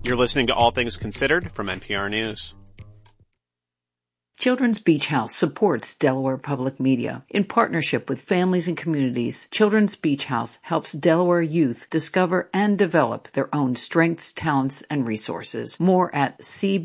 You're listening to All Things Considered from NPR News. Children's Beach House supports Delaware Public Media. In partnership with families and communities, Children's Beach House helps Delaware youth discover and develop their own strengths, talents, and resources. More at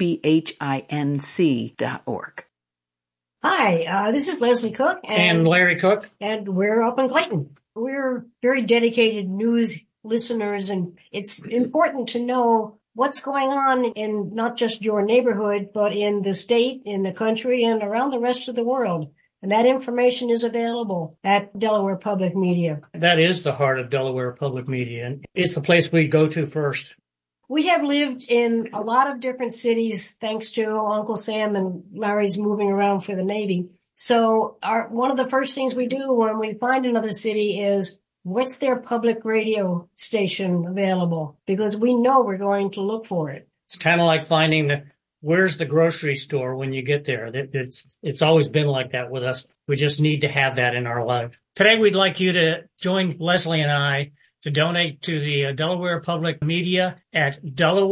cbhinc.org. Hi, this is Leslie Cook. And Larry Cook. And we're up in Clayton. We're very dedicated news listeners, and it's important to know what's going on in not just your neighborhood, but in the state, in the country, and around the rest of the world. And that information is available at Delaware Public Media. That is the heart of Delaware Public Media, and it's the place we go to first. We have lived in a lot of different cities thanks to Uncle Sam and Larry's moving around for the Navy. So one of the first things we do when we find another city is, what's their public radio station available? Because we know we're going to look for it. It's kind of like finding where's the grocery store when you get there. It's always been like that with us. We just need to have that in our life. Today, we'd like you to join Leslie and I to donate to the Delaware Public Media at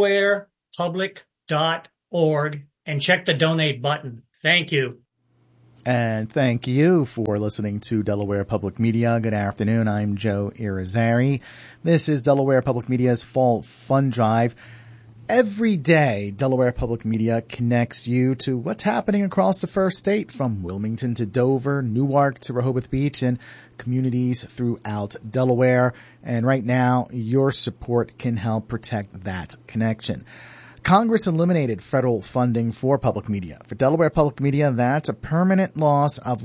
delawarepublic.org and check the donate button. Thank you. And thank you for listening to Delaware Public Media. Good afternoon. I'm Joe Irizarry. This is Delaware Public Media's Fall Fund Drive. Every day, Delaware Public Media connects you to what's happening across the First State, from Wilmington to Dover, Newark to Rehoboth Beach, and communities throughout Delaware. And right now, your support can help protect that connection. Congress eliminated federal funding for public media. For Delaware Public Media, that's a permanent loss of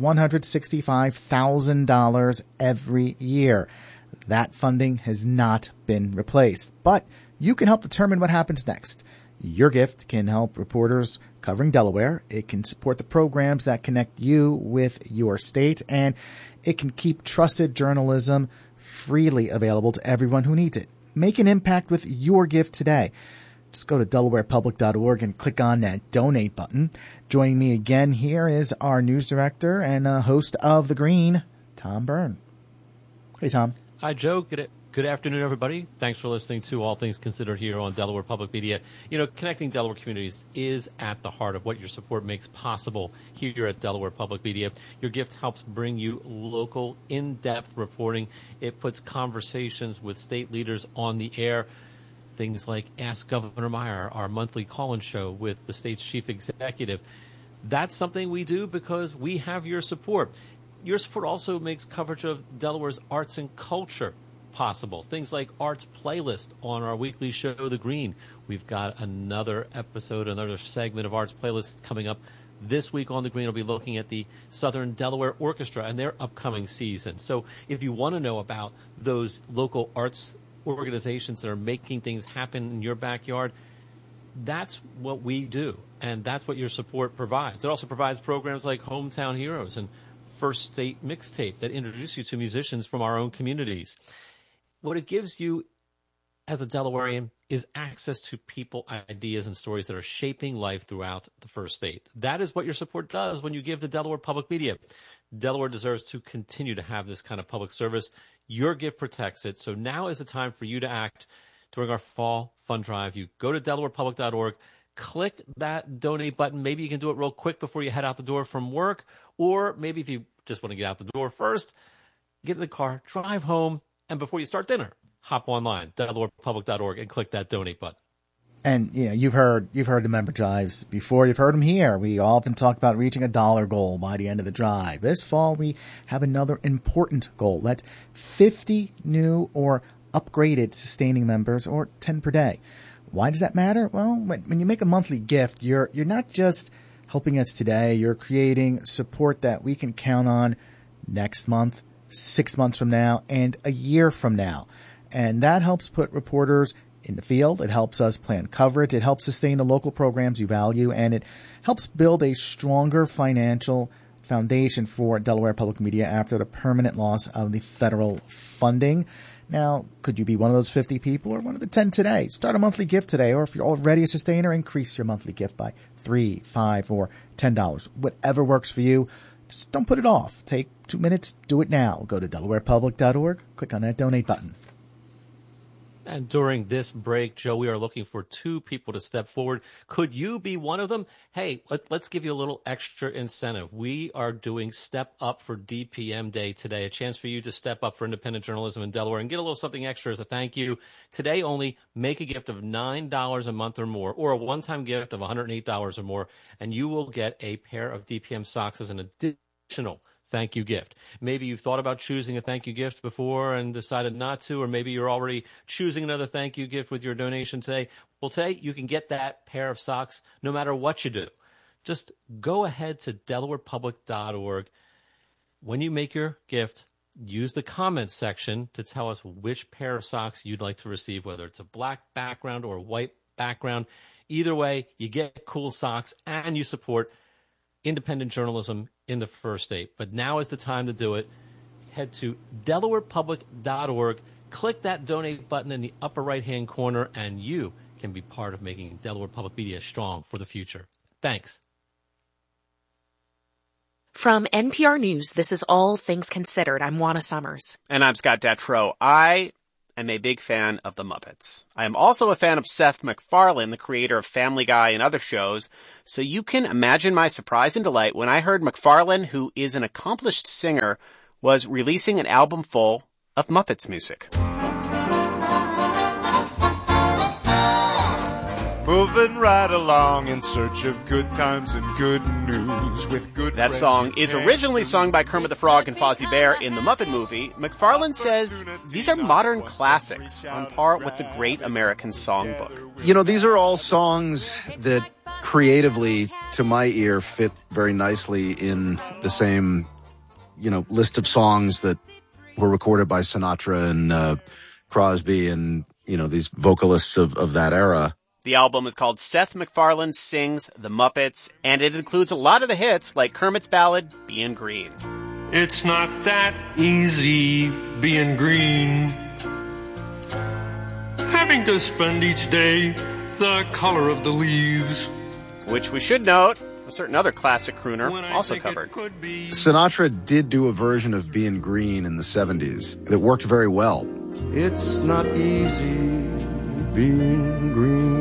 $165,000 every year. That funding has not been replaced, but you can help determine what happens next. Your gift can help reporters covering Delaware. It can support the programs that connect you with your state, and it can keep trusted journalism freely available to everyone who needs it. Make an impact with your gift today. Just go to delawarepublic.org and click on that donate button. Joining me again here is our news director and host of The Green, Tom Byrne. Hey, Tom. Hi, Joe. Good afternoon, everybody. Thanks for listening to All Things Considered here on Delaware Public Media. You know, connecting Delaware communities is at the heart of what your support makes possible here at Delaware Public Media. Your gift helps bring you local, in-depth reporting. It puts conversations with state leaders on the air. Things like Ask Governor Meyer, our monthly call-in show with the state's chief executive. That's something we do because we have your support. Your support also makes coverage of Delaware's arts and culture possible. Things like Arts Playlist on our weekly show, The Green. We've got another episode, another segment of Arts Playlist coming up this week on The Green. We'll be looking at the Southern Delaware Orchestra and their upcoming season. So if you want to know about those local arts organizations that are making things happen in your backyard, that's what we do, and that's what your support provides. It also provides programs like Hometown Heroes and First State Mixtape that introduce you to musicians from our own communities. What it gives you as a Delawarean is access to people, ideas, and stories that are shaping life throughout the First State. That is what your support does when you give to Delaware Public Media. Delaware deserves to continue to have this kind of public service. Your gift protects it. So now is the time for you to act during our Fall Fund Drive. You go to delawarepublic.org, click that donate button. Maybe you can do it real quick before you head out the door from work, or maybe if you just want to get out the door first, get in the car, drive home, and before you start dinner, hop online, delawarepublic.org, and click that donate button. And you've heard the member drives before. You've heard them here. We often talk about reaching a dollar goal by the end of the drive. This fall, we have another important goal. That's 50 new or upgraded sustaining members, or 10 per day. Why does that matter? Well, when you make a monthly gift, you're not just helping us today. You're creating support that we can count on next month, 6 months from now, and a year from now. And that helps put reporters in the field. It helps us plan coverage. It helps sustain the local programs you value, and it helps build a stronger financial foundation for Delaware Public Media after the permanent loss of the federal funding. Now, could you be one of those 50 people or one of the 10 today? Start a monthly gift today, or if you're already a sustainer, increase your monthly gift by $3, $5, or $10. Whatever works for you. Just don't put it off. Take 2 minutes. Do it now. Go to delawarepublic.org. Click on that donate button. And during this break, Joe, we are looking for 2 people to step forward. Could you be one of them? Hey, let's give you a little extra incentive. We are doing Step Up for DPM Day today, a chance for you to step up for independent journalism in Delaware and get a little something extra as a thank you. Today only, make a gift of $9 a month or more, or a one-time gift of $108 or more, and you will get a pair of DPM socks as an additional thank you gift. Maybe you've thought about choosing a thank you gift before and decided not to, or maybe you're already choosing another thank you gift with your donation today. Well, today you can get that pair of socks no matter what you do. Just go ahead to DelawarePublic.org. When you make your gift, use the comments section to tell us which pair of socks you'd like to receive, whether it's a black background or a white background. Either way, you get cool socks and you support independent journalism in the first state. But now is the time to do it. Head to DelawarePublic.org, click that donate button in the upper right-hand corner, and you can be part of making Delaware Public Media strong for the future. Thanks. From NPR News, this is All Things Considered. I'm Juana Summers. And I'm Scott Detrow. I am a big fan of the Muppets. I am also a fan of Seth MacFarlane, the creator of Family Guy and other shows. So you can imagine my surprise and delight when I heard MacFarlane, who is an accomplished singer, was releasing an album full of Muppets music. Moving right along in search of good times and good news with good. That song is originally sung by Kermit the Frog and Fozzie Bear in the Muppet movie. MacFarlane says these are modern classics on par with the great American songbook. You know, these are all songs that creatively, to my ear, fit very nicely in the same, list of songs that were recorded by Sinatra and Crosby and, these vocalists of that era. The album is called Seth MacFarlane Sings the Muppets, and it includes a lot of the hits like Kermit's ballad, Bein' Green. It's not that easy being green. Having to spend each day the color of the leaves. Which we should note, a certain other classic crooner also covered. Sinatra did do a version of Bein' Green in the 70s that worked very well. It's not easy being green.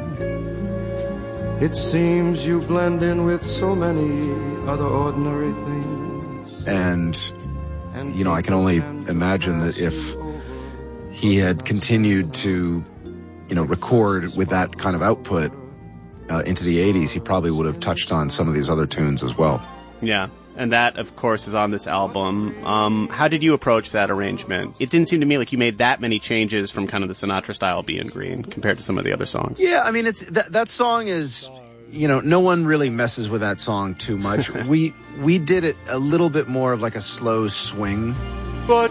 It seems you blend in with so many other ordinary things. And I can only imagine that if he had continued to, record with that kind of output into the 80s, he probably would have touched on some of these other tunes as well. Yeah. And that, of course, is on this album. How did you approach that arrangement? It didn't seem to me like you made that many changes from kind of the Sinatra style Bein' Green compared to some of the other songs. Yeah, I mean, it's that song is, no one really messes with that song too much. We did it a little bit more of like a slow swing. But